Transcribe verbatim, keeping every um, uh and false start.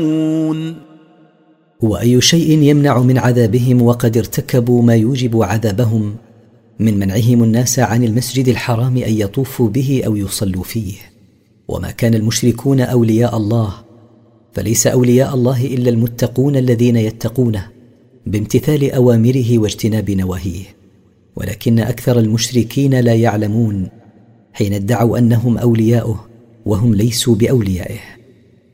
وأي شيء يمنع من عذابهم وقد ارتكبوا ما يوجب عذابهم من منعهم الناس عن المسجد الحرام أن يطوفوا به أو يصلوا فيه. وما كان المشركون أولياء الله، فليس أولياء الله إلا المتقون الذين يتقونه بامتثال أوامره واجتناب نواهيه، ولكن أكثر المشركين لا يعلمون حين ادعوا أنهم أولياؤه وهم ليسوا بأوليائه.